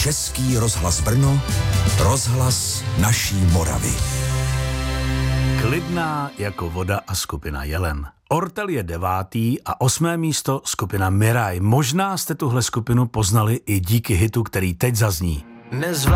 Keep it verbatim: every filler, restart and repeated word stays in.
Český rozhlas Brno, rozhlas naší Moravy. Klidná jako voda a skupina Jelen. Ortel je devátý a osmé místo skupina Miraj. Možná jste tuhle skupinu poznali i díky hitu, který teď zazní.